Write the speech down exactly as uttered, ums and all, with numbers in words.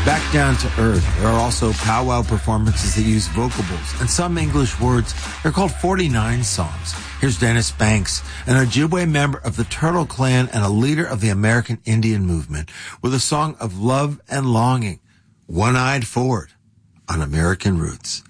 Back down to earth, there are also powwow performances that use vocables and some English words. They're called forty-nine songs. Here's Dennis Banks, an Ojibwe member of the Turtle Clan and a leader of the American Indian movement, with a song of love and longing, One-Eyed Forward, on American Roots.